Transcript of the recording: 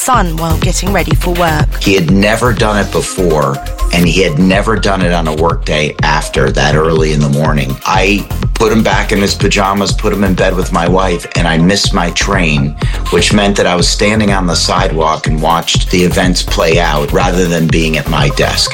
fun while getting ready for work. He had never done it before, and he had never done it on a work day after that early in the morning. I put him back in his pajamas, put him in bed with my wife, and I missed my train, which meant that I was standing on the sidewalk and watched the events play out rather than being at my desk.